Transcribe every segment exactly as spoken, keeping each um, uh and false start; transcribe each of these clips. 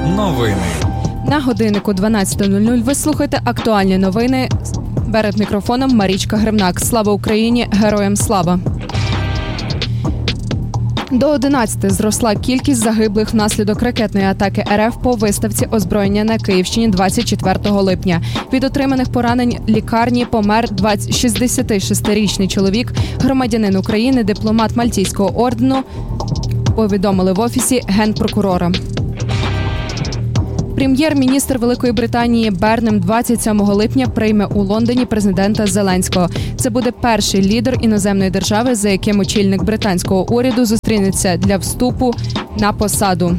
Новини. На годиннику дванадцята нуль нуль ви слухаєте актуальні новини. Перед мікрофоном Марічка Гривнак. Слава Україні! Героям слава! До одинадцяти зросла кількість загиблих внаслідок ракетної атаки РФ по виставці озброєння на Київщині двадцять четвертого липня. Від отриманих поранень лікарні помер шістдесятишестирічний чоловік, громадянин України, дипломат Мальтійського ордену, повідомили в Офісі Генпрокурора. Прем'єр-міністр Великої Британії Бернем двадцять сьомого липня прийме у Лондоні президента Зеленського. Це буде перший лідер іноземної держави, за яким очільник британського уряду зустрінеться для вступу на посаду.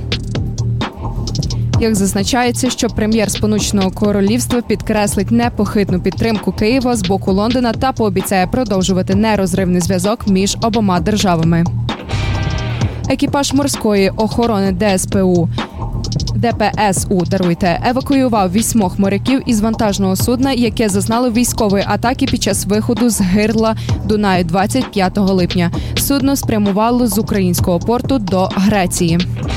Як зазначається, що прем'єр Сполученого Королівства підкреслить непохитну підтримку Києва з боку Лондона та пообіцяє продовжувати нерозривний зв'язок між обома державами. Екіпаж морської охорони ДСПУ ДПСУ, даруйте, евакуював вісьмох моряків із вантажного судна, яке зазнало військової атаки під час виходу з гирла Дунаю двадцять п'ятого липня. Судно спрямувало з українського порту до Греції.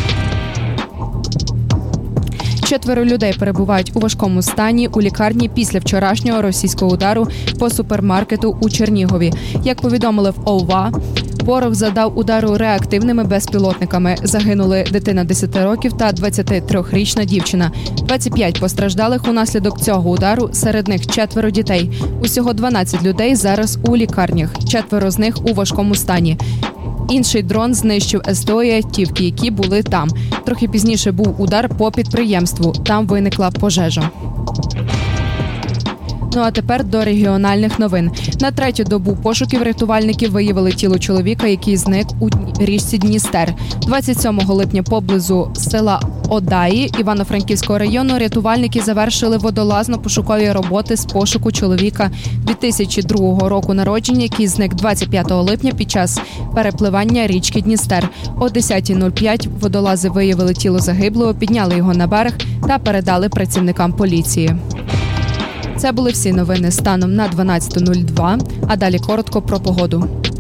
Четверо людей перебувають у важкому стані у лікарні після вчорашнього російського удару по супермаркету у Чернігові. Як повідомили в ОВА, ворог завдав удару реактивними безпілотниками. Загинули дитина десяти років та двадцятитрирічна дівчина. двадцять п'ять постраждалих унаслідок цього удару, серед них четверо дітей. Усього дванадцять людей зараз у лікарнях, четверо з них у важкому стані. Інший дрон знищив СТО і автівки, які були там. Трохи пізніше був удар по підприємству. Там виникла пожежа. Ну а тепер до регіональних новин. На третю добу пошуків рятувальники виявили тіло чоловіка, який зник у річці Дністер. двадцять сьомого липня поблизу села Одаї Івано-Франківського району рятувальники завершили водолазно-пошукові роботи з пошуку чоловіка дві тисячі другого року народження, який зник двадцять п'ятого липня під час перепливання річки Дністер. О десята нуль п'ять водолази виявили тіло загиблого, підняли його на берег та передали працівникам поліції. Це були всі новини станом на дванадцята нуль два, а далі коротко про погоду.